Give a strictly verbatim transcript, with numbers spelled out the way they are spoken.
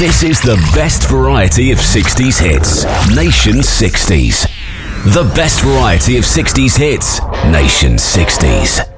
This is the best variety of sixties hits. Nation sixties. The best variety of sixties hits. Nation sixties.